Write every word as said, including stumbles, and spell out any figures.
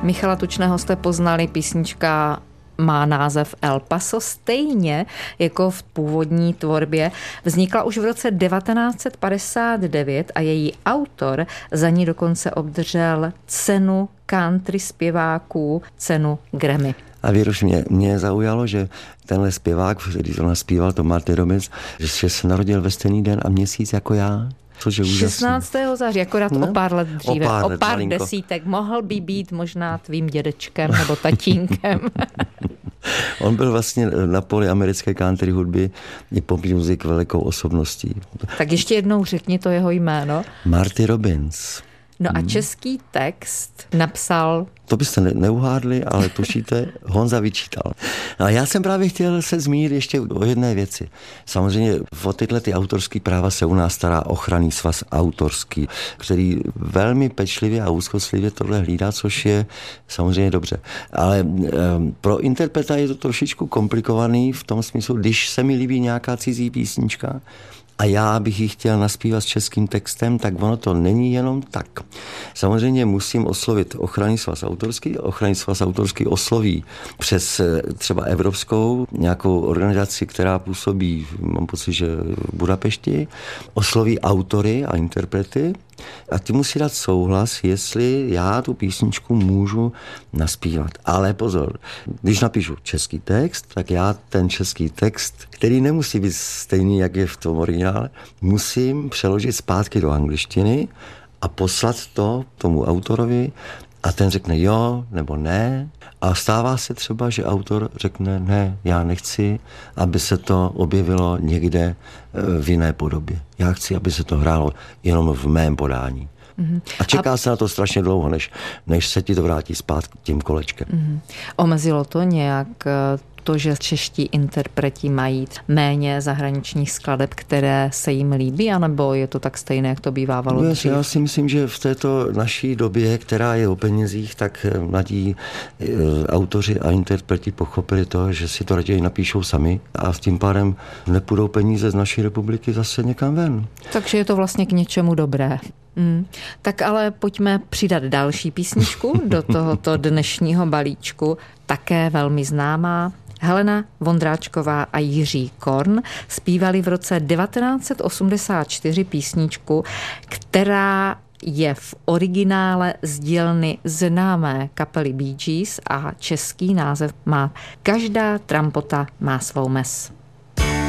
Michala Tučného jste poznali, písnička má název El Paso, stejně jako v původní tvorbě. Vznikla už v roce devatenáct set padesát devět a její autor za ní dokonce obdržel cenu country zpěváků, cenu Grammy. A Věruš, mě, mě zaujalo, že tenhle zpěvák, když on zpíval, to Marty Robbins, že se narodil ve stejný den a měsíc jako já. Což je šestnáctého září, akorát no? o pár let dříve, o pár, o let, pár malinko. desítek. Mohl by být možná tvým dědečkem nebo tatínkem. On byl vlastně na poli americké country hudby i pop music velikou osobností. Tak ještě jednou řekni to jeho jméno. Marty Robbins. No a český text napsal... To byste ne- neuhádli, ale tušíte, Honza Vyčítal. A já jsem právě chtěl se zmínit ještě o jedné věci. Samozřejmě o tyhle ty autorský práva se u nás stará ochranný svaz autorský, který velmi pečlivě a úzkostlivě tohle hlídá, což je samozřejmě dobře. Ale e, pro interpreta je to trošičku komplikovaný v tom smyslu, když se mi líbí nějaká cizí písnička, a já bych ji chtěl naspívat s českým textem, tak ono to není jenom tak. Samozřejmě musím oslovit ochranný svaz autorský. Ochranný svaz autorský osloví přes třeba evropskou nějakou organizaci, která působí, mám pocit, že v Budapešti, osloví autory a interprety a ty musí dát souhlas, jestli já tu písničku můžu naspívat. Ale pozor, když napíšu český text, tak já ten český text, který nemusí být stejný, jak je v tom originále, musím přeložit zpátky do angličtiny a poslat to tomu autorovi a ten řekne jo nebo ne. A stává se třeba, že autor řekne ne, já nechci, aby se to objevilo někde v jiné podobě. Já chci, aby se to hrálo jenom v mém podání. Mm-hmm. A čeká a... se na to strašně dlouho, než, než se ti to vrátí zpátky tím kolečkem. Mm-hmm. Omezilo to nějak to, že čeští interpreti mají méně zahraničních skladeb, které se jim líbí, anebo je to tak stejné, jak to bývávalo no, dřív? Já si myslím, že v této naší době, která je o penězích, tak mladí e, autoři a interpreti pochopili to, že si to raději napíšou sami a s tím pádem nepůjdou peníze z naší republiky zase někam ven. Takže je to vlastně k něčemu dobré. Hmm. Tak ale pojďme přidat další písničku do tohoto dnešního balíčku, také velmi známá. Helena Vondráčková a Jiří Korn zpívali v roce devatenáct set osmdesát čtyři písničku, která je v originále z dílny známé kapely Bee Gees a český název má Každá trampota má svou mes.